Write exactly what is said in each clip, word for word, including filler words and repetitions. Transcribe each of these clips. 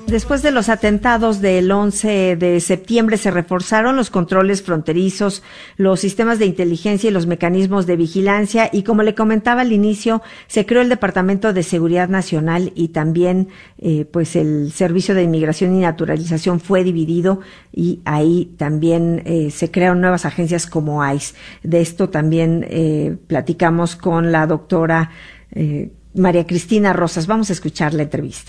Después de los atentados del once de septiembre se reforzaron los controles fronterizos, los sistemas de inteligencia y los mecanismos de vigilancia y, como le comentaba al inicio, se creó el Departamento de Seguridad Nacional y también eh, pues el Servicio de Inmigración y Naturalización fue dividido y ahí también eh, se crearon nuevas agencias como I C E. De esto también eh, platicamos con la doctora eh, María Cristina Rosas. Vamos a escuchar la entrevista.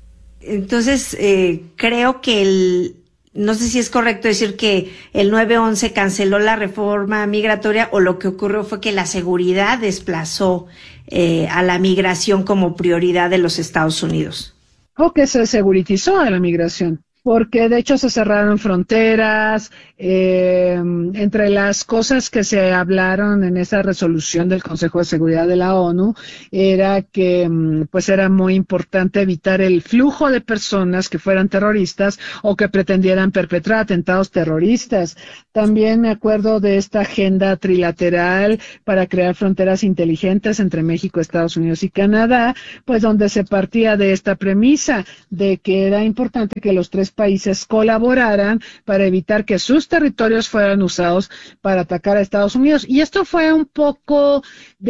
Entonces, eh, creo que el, no sé si es correcto decir que el nueve once canceló la reforma migratoria o lo que ocurrió fue que la seguridad desplazó eh, a la migración como prioridad de los Estados Unidos. O que se seguritizó a la migración, porque de hecho se cerraron fronteras. Eh, entre las cosas que se hablaron en esa resolución del Consejo de Seguridad de la ONU era que pues era muy importante evitar el flujo de personas que fueran terroristas o que pretendieran perpetrar atentados terroristas. También me acuerdo de esta agenda trilateral para crear fronteras inteligentes entre México, Estados Unidos y Canadá, pues donde se partía de esta premisa de que era importante que los tres países colaboraran para evitar que sus territorios fueran usados para atacar a Estados Unidos. Y esto fue un poco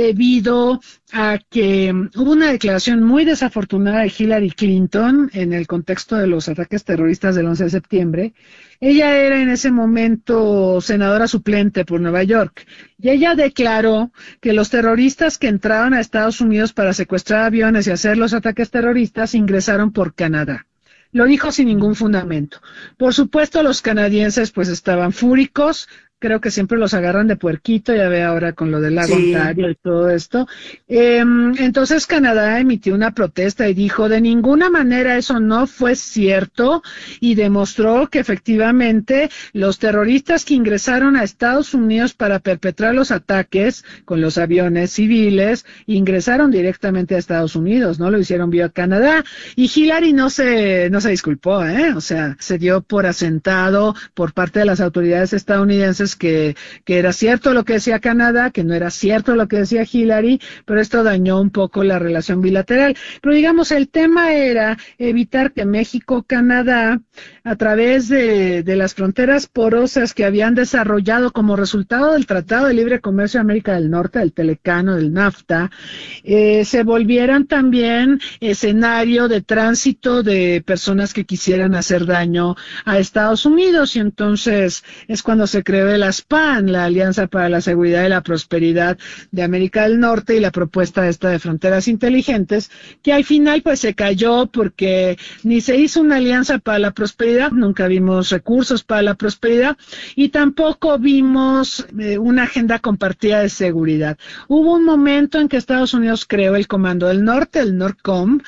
debido a que hubo una declaración muy desafortunada de Hillary Clinton en el contexto de los ataques terroristas del once de septiembre. Ella era en ese momento senadora suplente por Nueva York y ella declaró que los terroristas que entraron a Estados Unidos para secuestrar aviones y hacer los ataques terroristas ingresaron por Canadá. Lo dijo sin ningún fundamento. Por supuesto, los canadienses pues estaban fúricos. Creo que siempre los agarran de puerquito, ya ve ahora con lo del lago Sí. Ontario y todo esto. Eh, entonces Canadá emitió una protesta y dijo, de ninguna manera eso no fue cierto, y demostró que efectivamente los terroristas que ingresaron a Estados Unidos para perpetrar los ataques con los aviones civiles, ingresaron directamente a Estados Unidos, no lo hicieron vía Canadá. Y Hillary no se, no se disculpó, ¿eh? O sea, se dio por asentado por parte de las autoridades estadounidenses Que, que era cierto lo que decía Canadá, que no era cierto lo que decía Hillary, pero esto dañó un poco la relación bilateral. Pero digamos, el tema era evitar que México, Canadá, a través de, de las fronteras porosas que habían desarrollado como resultado del Tratado de Libre Comercio de América del Norte, del Telecano, del NAFTA, eh, se volvieran también escenario de tránsito de personas que quisieran hacer daño a Estados Unidos. Y entonces es cuando se creó el ASPAN, la Alianza para la Seguridad y la Prosperidad de América del Norte, y la propuesta esta de fronteras inteligentes, que al final pues se cayó porque ni se hizo una alianza para la prosperidad, nunca vimos recursos para la prosperidad, y tampoco vimos eh, una agenda compartida de seguridad. Hubo un momento en que Estados Unidos creó el Comando del Norte, el NORCOM,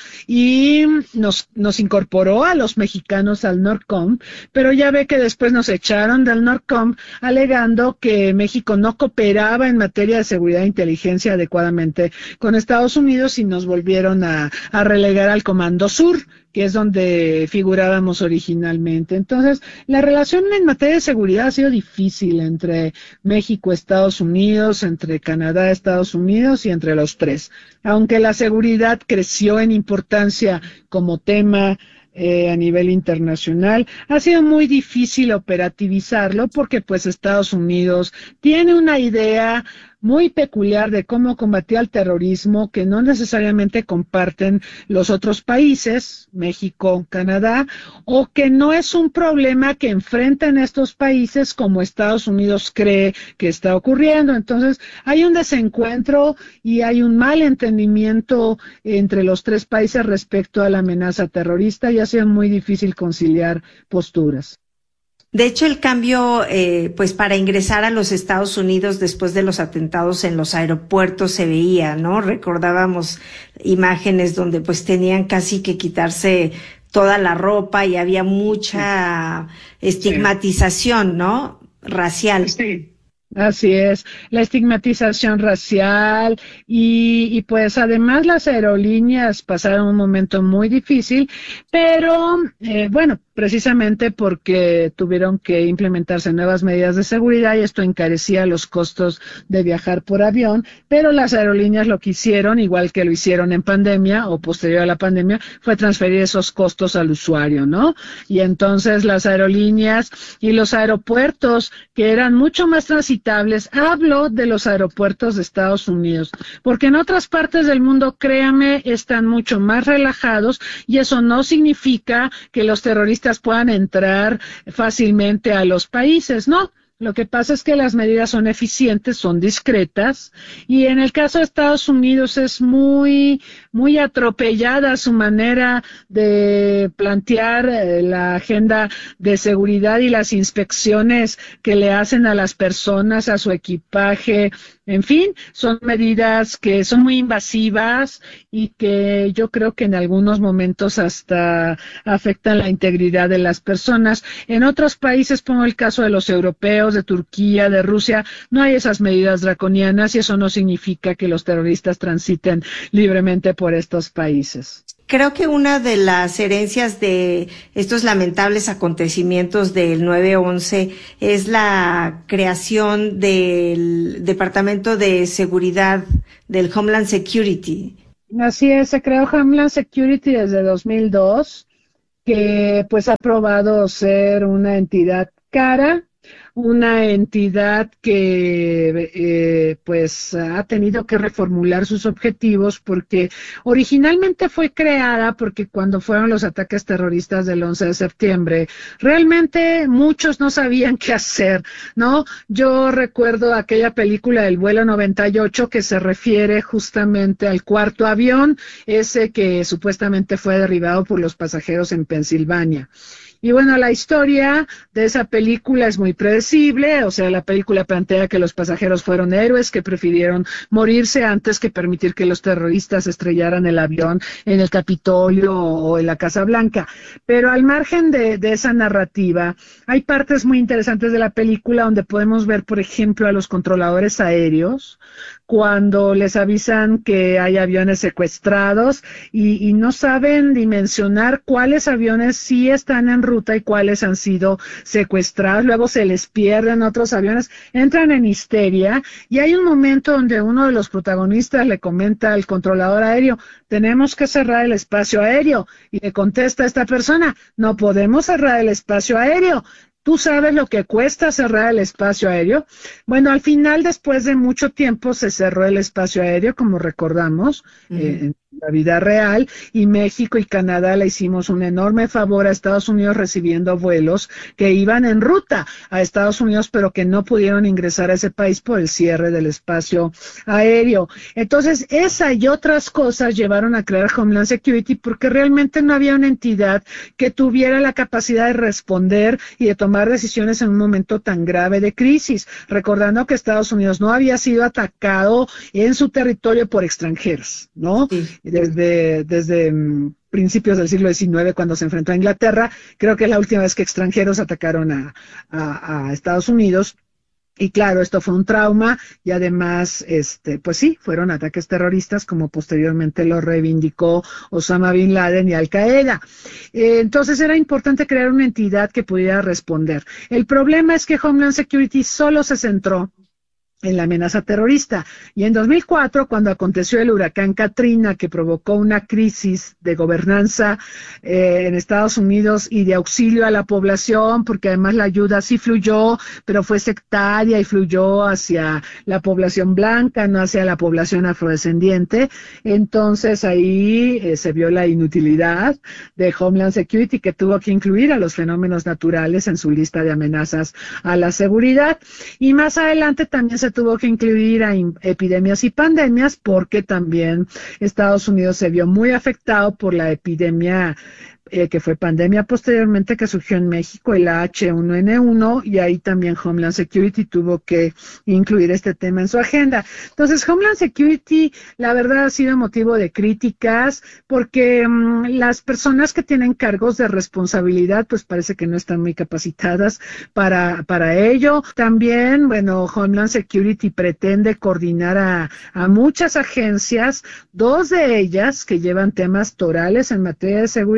y nos, nos incorporó a los mexicanos al NORCOM, pero ya ve que después nos echaron del NORCOM alegando que México no cooperaba en materia de seguridad e inteligencia adecuadamente con Estados Unidos, y nos volvieron a, a relegar al Comando Sur, que es donde figurábamos originalmente. Entonces, la relación en materia de seguridad ha sido difícil entre México, Estados Unidos, entre Canadá, Estados Unidos y entre los tres. Aunque la seguridad creció en importancia como tema Eh, a nivel internacional, ha sido muy difícil operativizarlo porque pues Estados Unidos tiene una idea muy peculiar de cómo combatir al terrorismo que no necesariamente comparten los otros países, México, Canadá, o que no es un problema que enfrenten estos países como Estados Unidos cree que está ocurriendo. Entonces, hay un desencuentro y hay un mal entendimiento entre los tres países respecto a la amenaza terrorista, y ha sido muy difícil conciliar posturas. De hecho, el cambio, eh, pues para ingresar a los Estados Unidos después de los atentados en los aeropuertos se veía, ¿no? Recordábamos imágenes donde pues tenían casi que quitarse toda la ropa y había mucha estigmatización, ¿no? Racial. Sí. Así es, la estigmatización racial y, y pues además las aerolíneas pasaron un momento muy difícil, pero eh, bueno, precisamente porque tuvieron que implementarse nuevas medidas de seguridad y esto encarecía los costos de viajar por avión, pero las aerolíneas lo que hicieron, igual que lo hicieron en pandemia o posterior a la pandemia, fue transferir esos costos al usuario, ¿no? Y entonces las aerolíneas y los aeropuertos, que eran mucho más transitables, hablo de los aeropuertos de Estados Unidos, porque en otras partes del mundo, créame, están mucho más relajados y eso no significa que los terroristas puedan entrar fácilmente a los países, ¿no? Lo que pasa es que las medidas son eficientes, son discretas, y en el caso de Estados Unidos es muy, muy atropellada su manera de plantear eh, la agenda de seguridad y las inspecciones que le hacen a las personas, a su equipaje. En fin, son medidas que son muy invasivas y que yo creo que en algunos momentos hasta afectan la integridad de las personas. En otros países, pongo el caso de los europeos, de Turquía, de Rusia, no hay esas medidas draconianas y eso no significa que los terroristas transiten libremente por estos países. Creo que una de las herencias de estos lamentables acontecimientos del nueve once es la creación del Departamento de Seguridad del Homeland Security. Así es, se creó Homeland Security desde dos mil dos, que pues ha probado ser una entidad cara, una entidad que eh, pues ha tenido que reformular sus objetivos porque originalmente fue creada porque cuando fueron los ataques terroristas del once de septiembre, realmente muchos no sabían qué hacer, ¿no? Yo recuerdo aquella película del vuelo noventa y ocho que se refiere justamente al cuarto avión, ese que supuestamente fue derribado por los pasajeros en Pensilvania. Y bueno, la historia de esa película es muy predecible, o sea, la película plantea que los pasajeros fueron héroes que prefirieron morirse antes que permitir que los terroristas estrellaran el avión en el Capitolio o en la Casa Blanca. Pero al margen de, de esa narrativa, hay partes muy interesantes de la película donde podemos ver, por ejemplo, a los controladores aéreos, cuando les avisan que hay aviones secuestrados y, y no saben dimensionar cuáles aviones sí están en ruta y cuáles han sido secuestrados, luego se les pierden otros aviones, entran en histeria y hay un momento donde uno de los protagonistas le comenta al controlador aéreo, tenemos que cerrar el espacio aéreo, y le contesta a esta persona, no podemos cerrar el espacio aéreo. ¿Tú sabes lo que cuesta cerrar el espacio aéreo? Bueno, al final, después de mucho tiempo, se cerró el espacio aéreo, como recordamos, uh-huh. eh, en la vida real, y México y Canadá le hicimos un enorme favor a Estados Unidos recibiendo vuelos que iban en ruta a Estados Unidos, pero que no pudieron ingresar a ese país por el cierre del espacio aéreo. Entonces, esa y otras cosas llevaron a crear Homeland Security porque realmente no había una entidad que tuviera la capacidad de responder y de tomar tomar decisiones en un momento tan grave de crisis, recordando que Estados Unidos no había sido atacado en su territorio por extranjeros, ¿no? Sí. Desde, desde um, principios del siglo diecinueve, cuando se enfrentó a Inglaterra, creo que es la última vez que extranjeros atacaron a, a, a Estados Unidos. Y claro, esto fue un trauma y además, este, pues sí, fueron ataques terroristas como posteriormente lo reivindicó Osama Bin Laden y Al Qaeda. Eh, entonces era importante crear una entidad que pudiera responder. El problema es que Homeland Security solo se centró en la amenaza terrorista. Y en dos mil cuatro, cuando aconteció el huracán Katrina, que provocó una crisis de gobernanza eh, en Estados Unidos y de auxilio a la población, porque además la ayuda sí fluyó, pero fue sectaria y fluyó hacia la población blanca, no hacia la población afrodescendiente. Entonces ahí eh, se vio la inutilidad de Homeland Security, que tuvo que incluir a los fenómenos naturales en su lista de amenazas a la seguridad. Y más adelante también se tuvo que incluir a epidemias y pandemias porque también Estados Unidos se vio muy afectado por la epidemia eh, que fue pandemia posteriormente que surgió en México, el H uno N uno, y ahí también Homeland Security tuvo que incluir este tema en su agenda. Entonces, Homeland Security, la verdad, ha sido motivo de críticas porque um, las personas que tienen cargos de responsabilidad, pues parece que no están muy capacitadas para, para ello. También, bueno, Homeland Security pretende coordinar a, a muchas agencias, dos de ellas que llevan temas torales en materia de seguridad, que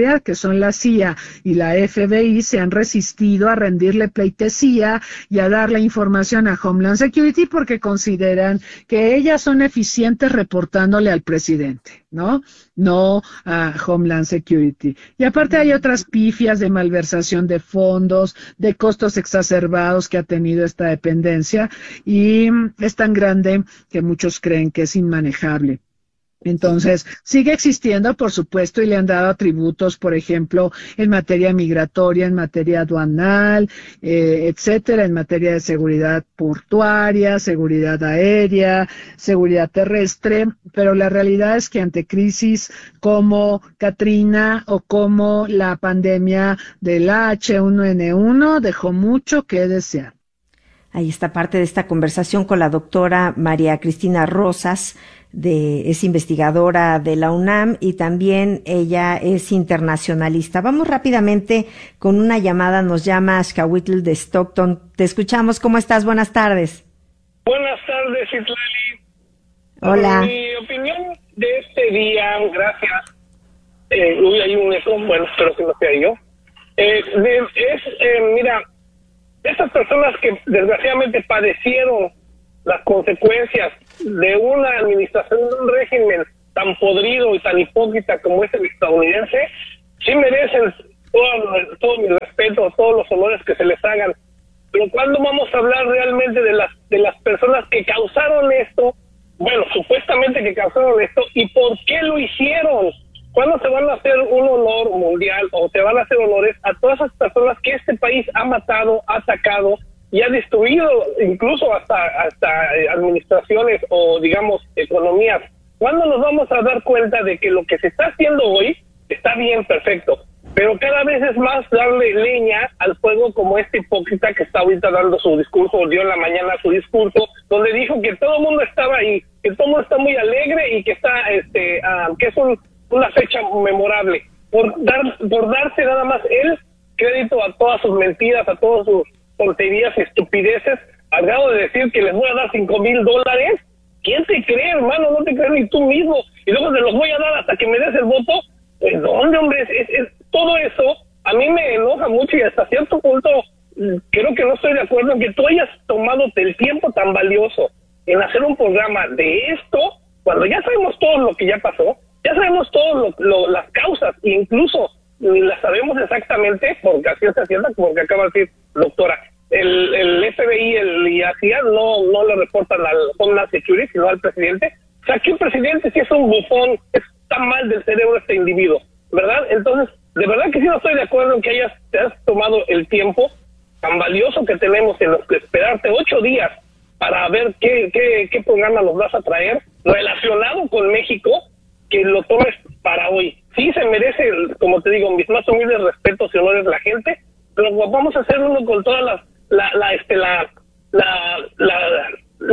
son la C I A y la F B I, se han resistido a rendirle pleitesía y a darle información a Homeland Security porque consideran que ellas son eficientes reportándole al presidente, ¿no? No a Homeland Security. Y aparte hay otras pifias de malversación de fondos, de costos exacerbados que ha tenido esta dependencia, y es tan grande que muchos creen que es inmanejable. Entonces, sigue existiendo, por supuesto, y le han dado atributos, por ejemplo, en materia migratoria, en materia aduanal, eh, etcétera, en materia de seguridad portuaria, seguridad aérea, seguridad terrestre, pero la realidad es que ante crisis como Katrina o como la pandemia del H uno N uno dejó mucho que desear. Ahí está parte de esta conversación con la doctora María Cristina Rosas, de, es investigadora de la UNAM y también ella es internacionalista. Vamos rápidamente con una llamada, nos llama Xcahuitl de Stockton. Te escuchamos, ¿cómo estás? Buenas tardes. Buenas tardes, Itlali. Hola. Mi opinión de este día, gracias. Eh, uy, hay un eco, bueno, espero que no sea yo. Eh, de, es, eh, mira, esas personas que desgraciadamente padecieron las consecuencias de una administración, de un régimen tan podrido y tan hipócrita como es el estadounidense, sí merecen todo, todo mi respeto, todos los honores que se les hagan. Pero ¿cuándo vamos a hablar realmente de las de las personas que causaron esto? Bueno, supuestamente que causaron esto, ¿y por qué lo hicieron? ¿Cuándo se van a hacer un honor mundial o se van a hacer honores a todas esas personas que este país ha matado, ha atacado y ha destruido, incluso hasta hasta administraciones o, digamos, economías? ¿Cuándo nos vamos a dar cuenta de que lo que se está haciendo hoy está bien, perfecto, pero cada vez es más darle leña al fuego, como este hipócrita que está ahorita dando su discurso, dio en la mañana su discurso, donde dijo que todo el mundo estaba ahí, que todo el mundo está muy alegre y que está, este, uh, que es un, una fecha memorable, por dar, por darse nada más él crédito a todas sus mentiras, a todas sus tonterías y estupideces, al grado de decir que les voy a dar cinco mil dólares. ¿Quién te cree, hermano? No te crees ni tú mismo. Y luego te los voy a dar hasta que me des el voto. Pues, ¿dónde, hombre? Es, es, es, todo eso a mí me enoja mucho y hasta cierto punto creo que no estoy de acuerdo en que tú hayas tomado el tiempo tan valioso en hacer un programa de esto, cuando ya sabemos todo lo que ya pasó, ya sabemos todas las causas, e incluso las sabemos exactamente, porque así es cierta, como que acaba de decir doctora, el, el F B I el, y la C I A no, no le reportan al Homeland Security, sino al presidente. O sea, que un presidente sí es un bufón, está mal del cerebro este individuo, ¿verdad? Entonces, de verdad que sí no estoy de acuerdo en que hayas, te has tomado el tiempo tan valioso que tenemos en los que esperarte ocho días para ver qué, qué, qué programa nos vas a traer relacionado con México, que lo tomes para hoy. Sí se merece, como te digo, mis más humildes respetos y honores la gente, pero vamos a hacer uno con todas las, la, la, este, la, la, la,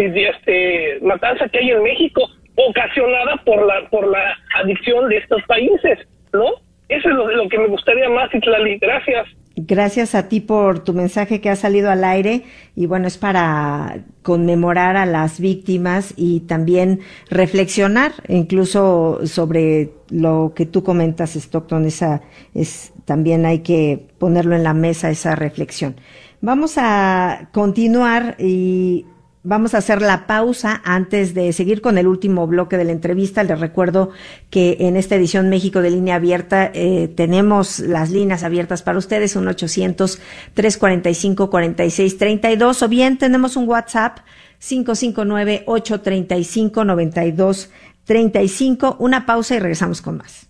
este, matanza que hay en México, ocasionada por la, por la adicción de estos países, ¿no? Eso es lo, lo que me gustaría más, Itlali. Gracias. Gracias a ti por tu mensaje que ha salido al aire, y bueno, es para conmemorar a las víctimas y también reflexionar incluso sobre lo que tú comentas, Stockton. Esa es, también hay que ponerlo en la mesa, esa reflexión. Vamos a continuar y vamos a hacer la pausa antes de seguir con el último bloque de la entrevista. Les recuerdo que en esta edición México de Línea Abierta eh, tenemos las líneas abiertas para ustedes, uno ochocientos, trescientos cuarenta y cinco, cuarenta y seis treinta y dos, o bien tenemos un WhatsApp cinco cinco nueve, ocho treinta y cinco, noventa y dos treinta y cinco. Una pausa y regresamos con más.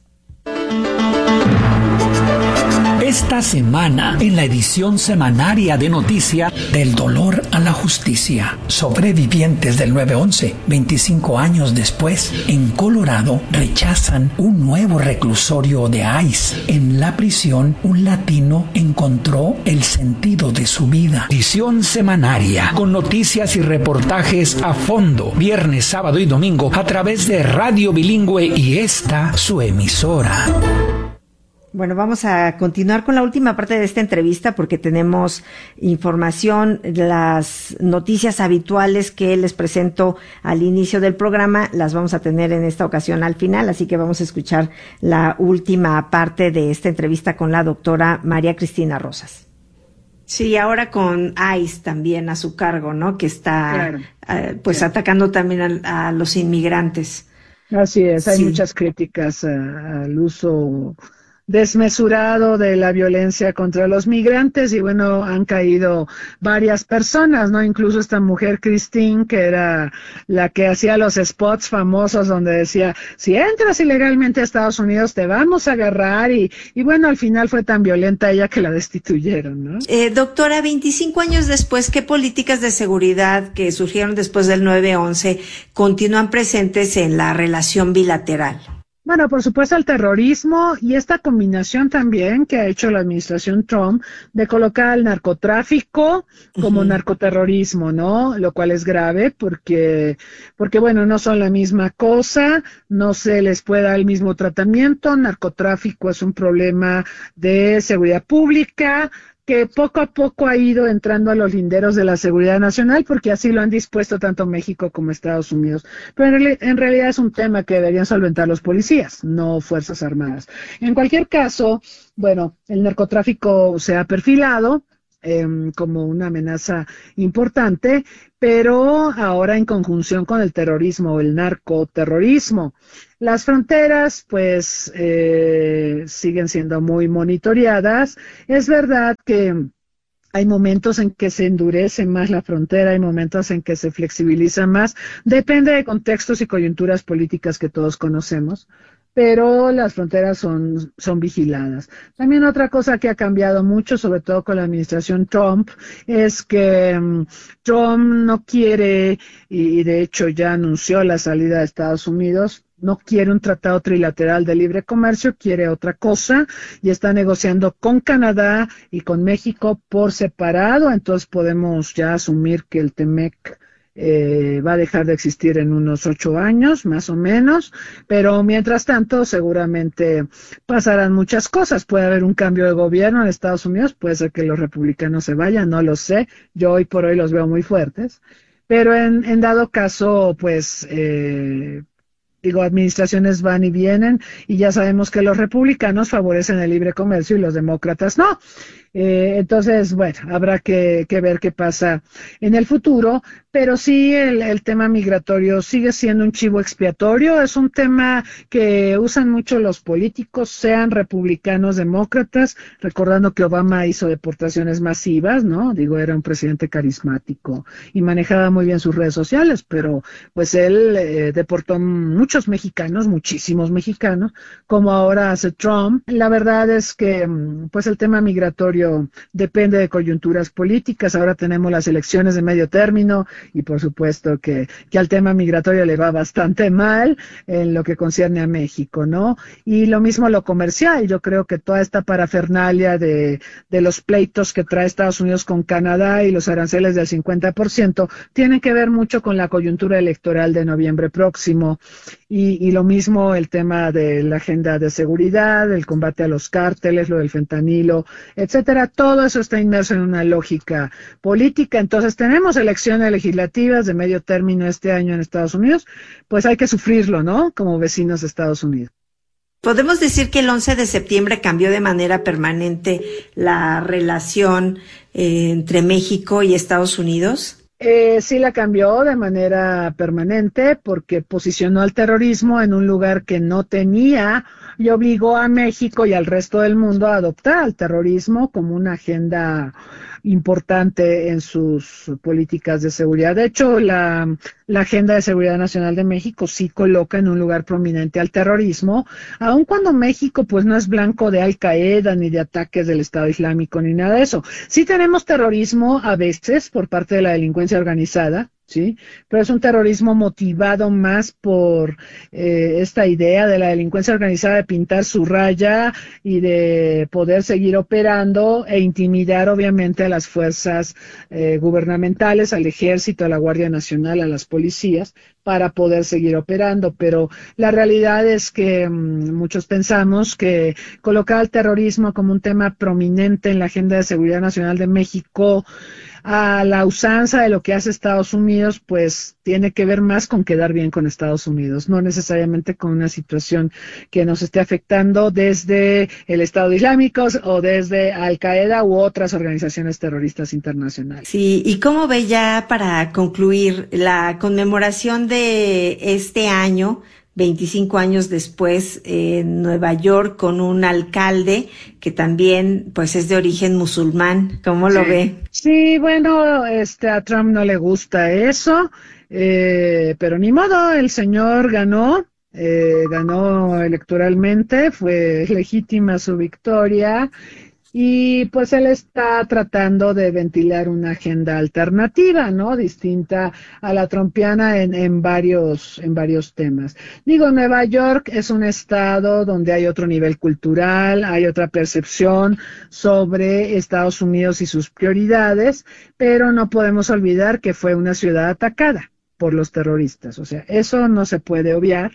Esta semana, en la edición semanaria de Noticia, del dolor a la justicia. Sobrevivientes del nueve once, veinticinco años después, en Colorado, rechazan un nuevo reclusorio de ICE. En la prisión, un latino encontró el sentido de su vida. Edición semanaria, con noticias y reportajes a fondo, viernes, sábado y domingo, a través de Radio Bilingüe y esta, su emisora. Bueno, vamos a continuar con la última parte de esta entrevista porque tenemos información, las noticias habituales que les presento al inicio del programa, las vamos a tener en esta ocasión al final, así que vamos a escuchar la última parte de esta entrevista con la doctora María Cristina Rosas. Sí, ahora con I C E también a su cargo, ¿no? Que está claro. eh, pues claro. atacando también a, a los inmigrantes. Así es, hay sí. muchas críticas a, al uso desmesurado de la violencia contra los migrantes y bueno, han caído varias personas, ¿no? Incluso esta mujer Christine, que era la que hacía los spots famosos donde decía, si entras ilegalmente a Estados Unidos te vamos a agarrar y, y bueno, al final fue tan violenta ella que la destituyeron, ¿no? Eh, doctora, veinticinco años después, ¿qué políticas de seguridad que surgieron después del nueve once continúan presentes en la relación bilateral? Bueno, por supuesto el terrorismo y esta combinación también que ha hecho la administración Trump de colocar al narcotráfico como uh-huh. narcoterrorismo, ¿no? Lo cual es grave porque, porque bueno, no son la misma cosa, no se les puede dar el mismo tratamiento. Narcotráfico es un problema de seguridad pública, que poco a poco ha ido entrando a los linderos de la seguridad nacional, porque así lo han dispuesto tanto México como Estados Unidos. Pero en, en realidad es un tema que deberían solventar los policías, no Fuerzas Armadas. En cualquier caso, bueno, el narcotráfico se ha perfilado eh, como una amenaza importante, pero ahora en conjunción con el terrorismo, el narcoterrorismo. Las fronteras, pues, eh, siguen siendo muy monitoreadas. Es verdad que hay momentos en que se endurece más la frontera, hay momentos en que se flexibiliza más. Depende de contextos y coyunturas políticas que todos conocemos, pero las fronteras son, son vigiladas. También otra cosa que ha cambiado mucho, sobre todo con la administración Trump, es que um, Trump no quiere, y, y de hecho ya anunció la salida de Estados Unidos, no quiere un tratado trilateral de libre comercio, quiere otra cosa y está negociando con Canadá y con México por separado, entonces podemos ya asumir que el TEMEC eh, va a dejar de existir en unos ocho años, más o menos, pero mientras tanto seguramente pasarán muchas cosas, puede haber un cambio de gobierno en Estados Unidos, puede ser que los republicanos se vayan, no lo sé, yo hoy por hoy los veo muy fuertes, pero en, en dado caso, pues... Eh, Digo, administraciones van y vienen y ya sabemos que los republicanos favorecen el libre comercio y los demócratas no. Eh, entonces, bueno, habrá que, que ver qué pasa en el futuro, pero sí el, el tema migratorio sigue siendo un chivo expiatorio, es un tema que usan mucho los políticos, sean republicanos, demócratas, recordando que Obama hizo deportaciones masivas, ¿no? Digo, era un presidente carismático y manejaba muy bien sus redes sociales, pero pues él eh, deportó muchos mexicanos, muchísimos mexicanos, como ahora hace Trump. La verdad es que pues el tema migratorio depende de coyunturas políticas. Ahora tenemos las elecciones de medio término y por supuesto que, que al tema migratorio le va bastante mal en lo que concierne a México, ¿no? Y lo mismo lo comercial. Yo creo que toda esta parafernalia de, de los pleitos que trae Estados Unidos con Canadá y los aranceles del cincuenta por ciento tienen que ver mucho con la coyuntura electoral de noviembre próximo. Y, y lo mismo el tema de la agenda de seguridad, el combate a los cárteles, lo del fentanilo, etcétera. Todo eso está inmerso en una lógica política. Entonces tenemos elecciones legislativas de medio término este año en Estados Unidos, pues hay que sufrirlo, ¿no? Como vecinos de Estados Unidos. ¿Podemos decir que el once de septiembre cambió de manera permanente la relación eh, entre México y Estados Unidos? Eh, sí la cambió de manera permanente porque posicionó al terrorismo en un lugar que no tenía y obligó a México y al resto del mundo a adoptar al terrorismo como una agenda importante en sus políticas de seguridad. De hecho, la, la Agenda de Seguridad Nacional de México sí coloca en un lugar prominente al terrorismo, aun cuando México pues no es blanco de Al Qaeda ni de ataques del Estado Islámico ni nada de eso. Sí tenemos terrorismo a veces por parte de la delincuencia organizada, ¿sí? Pero es un terrorismo motivado más por eh, esta idea de la delincuencia organizada de pintar su raya y de poder seguir operando e intimidar obviamente a las fuerzas eh, gubernamentales, al ejército, a la Guardia Nacional, a las policías. para poder seguir operando, pero la realidad es que mmm, muchos pensamos que colocar el terrorismo como un tema prominente en la agenda de seguridad nacional de México, a la usanza de lo que hace Estados Unidos, pues tiene que ver más con quedar bien con Estados Unidos, no necesariamente con una situación que nos esté afectando desde el Estado Islámico o desde Al Qaeda u otras organizaciones terroristas internacionales. Sí, y cómo ve ya para concluir la conmemoración de este año, veinticinco años después, en Nueva York, con un alcalde que también pues es de origen musulmán. ¿Cómo lo sí. ve? Sí, bueno, este a Trump no le gusta eso, eh, pero ni modo, el señor ganó, eh, ganó electoralmente, fue legítima su victoria. Y pues él está tratando de ventilar una agenda alternativa, ¿no? Distinta a la trumpiana en, en varios, en varios temas. Digo, Nueva York es un estado donde hay otro nivel cultural, hay otra percepción sobre Estados Unidos y sus prioridades, pero no podemos olvidar que fue una ciudad atacada por los terroristas, o sea, eso no se puede obviar,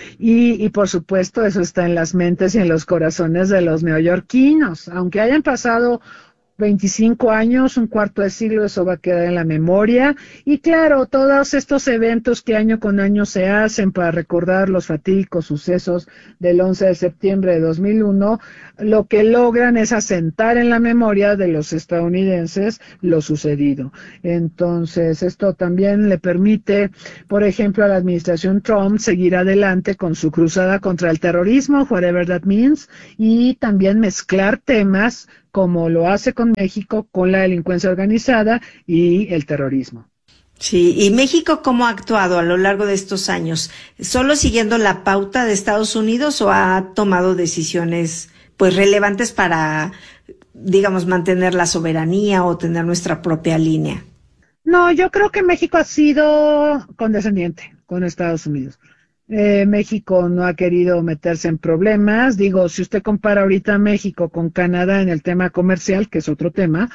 y, y por supuesto eso está en las mentes y en los corazones de los neoyorquinos, aunque hayan pasado veinticinco años, un cuarto de siglo, eso va a quedar en la memoria. Y claro, todos estos eventos que año con año se hacen para recordar los fatídicos sucesos del once de septiembre de dos mil uno, lo que logran es asentar en la memoria de los estadounidenses lo sucedido. Entonces, esto también le permite, por ejemplo, a la administración Trump seguir adelante con su cruzada contra el terrorismo, whatever that means, y también mezclar temas como lo hace con México, con la delincuencia organizada y el terrorismo. Sí, ¿y México cómo ha actuado a lo largo de estos años? ¿Solo siguiendo la pauta de Estados Unidos o ha tomado decisiones pues relevantes para, digamos, mantener la soberanía o tener nuestra propia línea? No, yo creo que México ha sido condescendiente con Estados Unidos. Eh, México no ha querido meterse en problemas. Digo, si usted compara ahorita México con Canadá en el tema comercial, que es otro tema,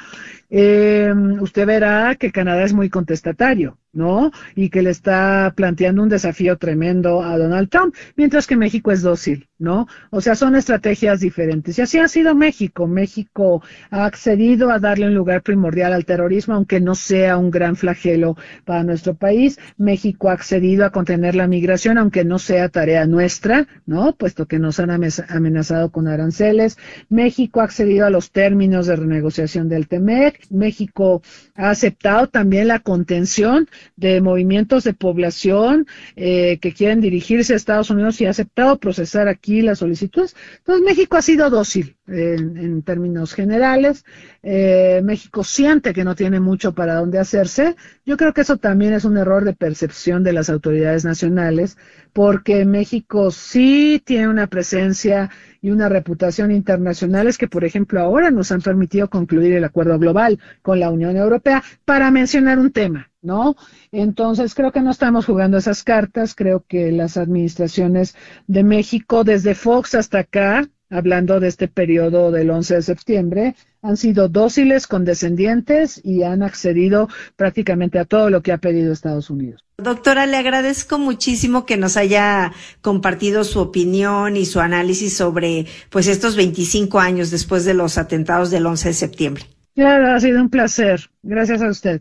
eh, usted verá que Canadá es muy contestatario, ¿no? Y que le está planteando un desafío tremendo a Donald Trump, mientras que México es dócil, ¿no? O sea, son estrategias diferentes. Y así ha sido México. México ha accedido a darle un lugar primordial al terrorismo, aunque no sea un gran flagelo para nuestro país. México ha accedido a contener la migración, aunque no sea tarea nuestra, ¿no? Puesto que nos han amenazado con aranceles. México ha accedido a los términos de renegociación del T M E C. México ha aceptado también la contención de movimientos de población eh, que quieren dirigirse a Estados Unidos y ha aceptado procesar aquí las solicitudes. Entonces México ha sido dócil en, en términos generales. Eh, México siente que no tiene mucho para dónde hacerse. Yo creo que eso también es un error de percepción de las autoridades nacionales, porque México sí tiene una presencia y una reputación internacionales que, por ejemplo, ahora nos han permitido concluir el acuerdo global con la Unión Europea, para mencionar un tema, ¿no? Entonces, creo que no estamos jugando esas cartas. Creo que las administraciones de México, desde Fox hasta acá, hablando de este periodo del once de septiembre, han sido dóciles, condescendientes y han accedido prácticamente a todo lo que ha pedido Estados Unidos. Doctora, le agradezco muchísimo que nos haya compartido su opinión y su análisis sobre pues estos veinticinco años después de los atentados del once de septiembre. Claro, ha sido un placer. Gracias a usted.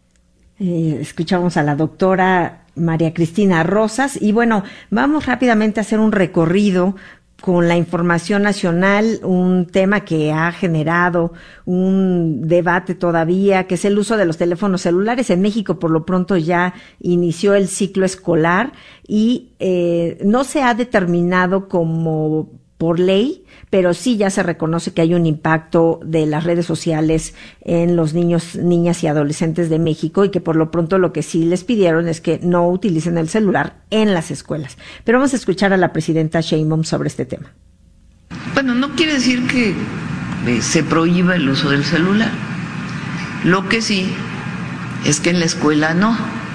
Eh, escuchamos a la doctora María Cristina Rosas y bueno, vamos rápidamente a hacer un recorrido con la información nacional, un tema que ha generado un debate todavía, que es el uso de los teléfonos celulares. En México, por lo pronto, ya inició el ciclo escolar y eh, no se ha determinado como por ley, pero sí ya se reconoce que hay un impacto de las redes sociales en los niños, niñas y adolescentes de México y que por lo pronto lo que sí les pidieron es que no utilicen el celular en las escuelas. Pero vamos a escuchar a la presidenta Sheinbaum sobre este tema. Bueno, no quiere decir que eh, se prohíba el uso del celular. Lo que sí es que en la escuela no,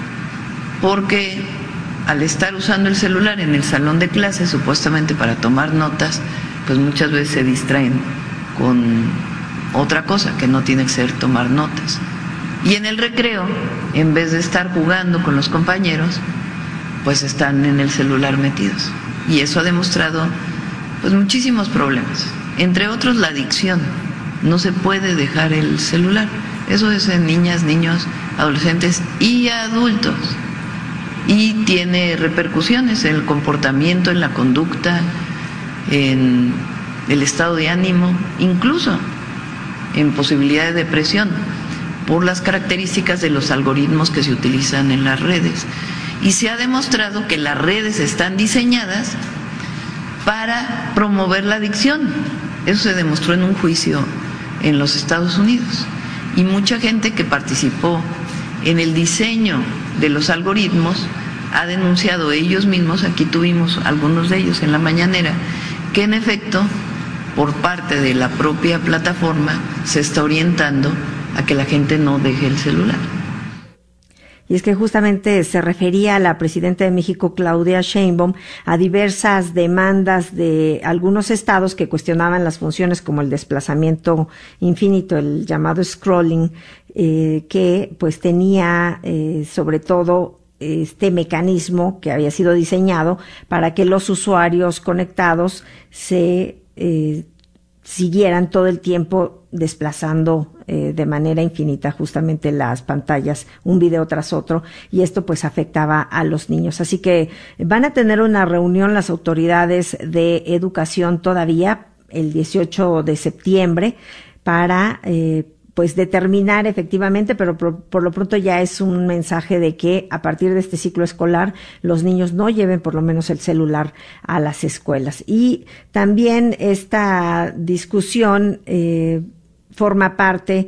porque al estar usando el celular en el salón de clases, supuestamente para tomar notas, pues muchas veces se distraen con otra cosa que no tiene que ser tomar notas. Y en el recreo, en vez de estar jugando con los compañeros, pues están en el celular metidos. Y eso ha demostrado pues muchísimos problemas, entre otros la adicción. No se puede dejar el celular. Eso es en niñas, niños, adolescentes y adultos. Y tiene repercusiones en el comportamiento, en la conducta, en el estado de ánimo, incluso en posibilidad de depresión, por las características de los algoritmos que se utilizan en las redes. Y se ha demostrado que las redes están diseñadas para promover la adicción. Eso se demostró en un juicio en los Estados Unidos. Y mucha gente que participó en el diseño de los algoritmos ha denunciado ellos mismos, aquí tuvimos algunos de ellos en la mañanera, que en efecto, por parte de la propia plataforma, se está orientando a que la gente no deje el celular. Y es que justamente se refería a la presidenta de México, Claudia Sheinbaum, a diversas demandas de algunos estados que cuestionaban las funciones como el desplazamiento infinito, el llamado scrolling, eh, que pues tenía eh, sobre todo este mecanismo que había sido diseñado para que los usuarios conectados se eh, siguieran todo el tiempo desplazando eh, de manera infinita justamente las pantallas, un video tras otro, y esto pues afectaba a los niños. Así que van a tener una reunión las autoridades de educación todavía el dieciocho de septiembre para eh, pues determinar efectivamente, pero por, por lo pronto ya es un mensaje de que a partir de este ciclo escolar los niños no lleven por lo menos el celular a las escuelas. Y también esta discusión eh, forma parte